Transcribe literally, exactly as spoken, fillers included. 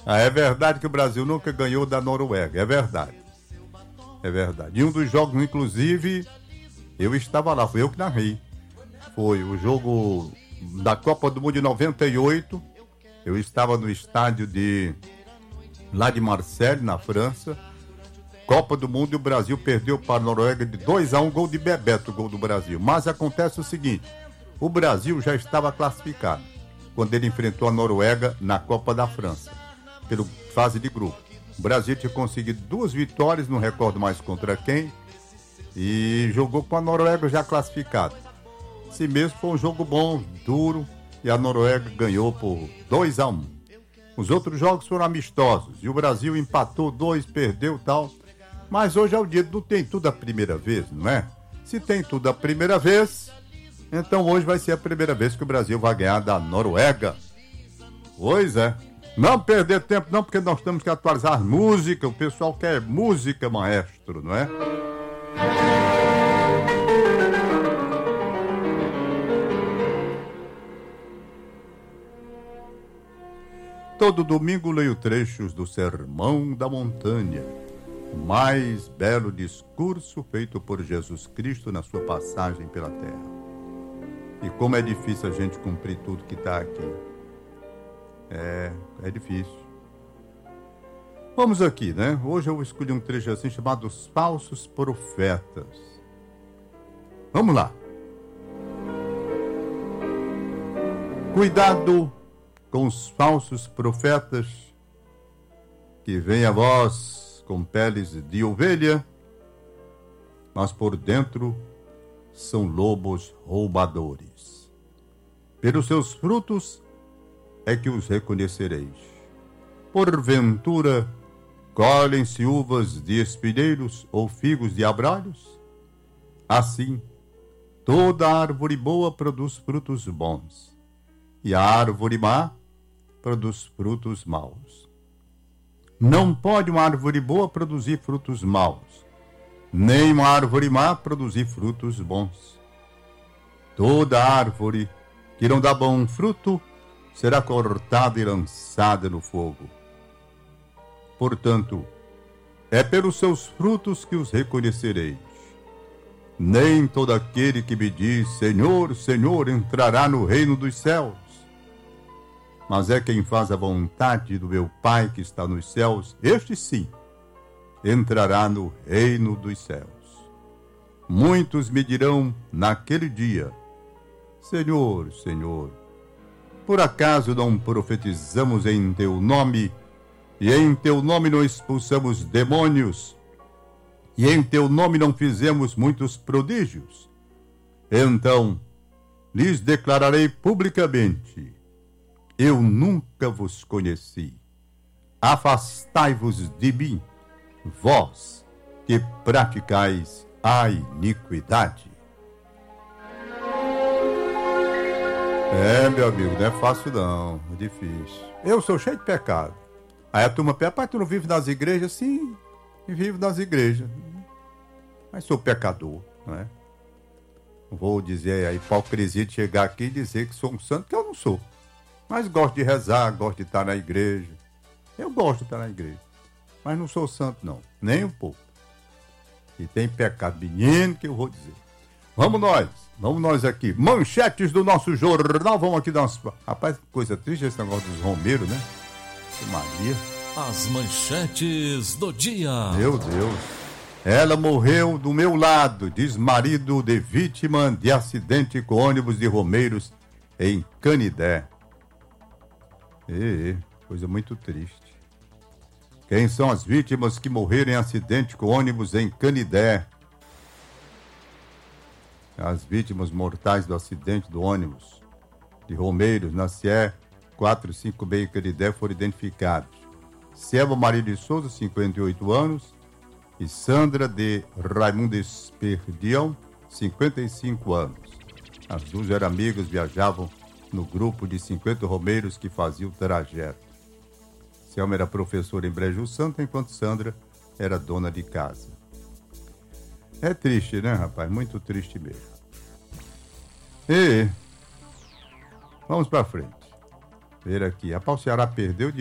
Ah, é verdade que o Brasil nunca ganhou da Noruega, é verdade. É verdade. E um dos jogos, inclusive, eu estava lá, foi eu que narrei. Foi o jogo da Copa do Mundo de noventa e oito. Eu estava no estádio de lá de Marseille, na França. Copa do Mundo, e o Brasil perdeu para a Noruega de dois a um, gol de Bebeto, gol do Brasil. Mas acontece o seguinte, o Brasil já estava classificado quando ele enfrentou a Noruega na Copa da França, pela fase de grupo. O Brasil tinha conseguido duas vitórias, não recordo mais contra quem, e jogou com a Noruega já classificado. Esse mesmo foi um jogo bom, duro, e a Noruega ganhou por dois a um. Os outros jogos foram amistosos, e o Brasil empatou dois, perdeu e tal. Mas hoje é o dia, não tem tudo a primeira vez, não é? Se tem tudo a primeira vez, então hoje vai ser a primeira vez que o Brasil vai ganhar da Noruega. Pois é. Não perder tempo não, porque nós temos que atualizar música. O pessoal quer música, maestro, não é? Todo domingo leio trechos do Sermão da Montanha, o mais belo discurso feito por Jesus Cristo na sua passagem pela terra. E como é difícil a gente cumprir tudo que está aqui. É, é difícil. Vamos aqui, né? Hoje eu escolhi um trecho assim chamado Os Falsos Profetas. Vamos lá. Cuidado com os falsos profetas que vêm a vós com peles de ovelha, mas por dentro são lobos roubadores. Pelos seus frutos é que os reconhecereis. Porventura, colhem-se uvas de espinheiros ou figos de abrolhos? Assim, toda árvore boa produz frutos bons, e a árvore má produz frutos maus. Não pode uma árvore boa produzir frutos maus, nem uma árvore má produzir frutos bons. Toda árvore que não dá bom fruto será cortada e lançada no fogo. Portanto, é pelos seus frutos que os reconhecereis. Nem todo aquele que me diz, Senhor, Senhor, entrará no reino dos céus, mas é quem faz a vontade do meu Pai que está nos céus, este sim, entrará no reino dos céus. Muitos me dirão naquele dia, Senhor, Senhor, por acaso não profetizamos em teu nome, e em teu nome não expulsamos demônios, e em teu nome não fizemos muitos prodígios? Então lhes declararei publicamente, eu nunca vos conheci. Afastai-vos de mim, vós que praticais a iniquidade. É, meu amigo, não é fácil não, é difícil. Eu sou cheio de pecado. Aí a turma pergunta, pai, tu não vive nas igrejas? Sim, vivo nas igrejas. Mas sou pecador, não é? Não vou dizer a hipocrisia de chegar aqui e dizer que sou um santo, que eu não sou. Mas gosto de rezar, gosto de estar na igreja. Eu gosto de estar na igreja. Mas não sou santo, não. Nem um pouco. E tem pecado menino que eu vou dizer. Vamos nós. Vamos nós aqui. Manchetes do nosso jornal. Vamos aqui dar umas... Rapaz, que coisa triste esse negócio dos Romeiros, né? Que Maria. As manchetes do dia. Meu Deus. Ela morreu do meu lado, diz marido de vítima de acidente com ônibus de Romeiros em Canidé. E, coisa muito triste. Quem são as vítimas que morreram em acidente com ônibus em Canidé? As vítimas mortais do acidente do ônibus de Romeiros na C E quatrocentos e cinquenta e seis em Canidé foram identificados. Selva Maria de Souza, cinquenta e oito anos, e Sandra de Raimundo Esperdião, cinquenta e cinco anos. As duas eram amigas, viajavam no grupo de cinquenta romeiros que faziam o trajeto. Selma era professora em Brejo Santo, enquanto Sandra era dona de casa. É triste, né, rapaz? Muito triste mesmo. E vamos para frente. Ver aqui. A Pau Ceará perdeu de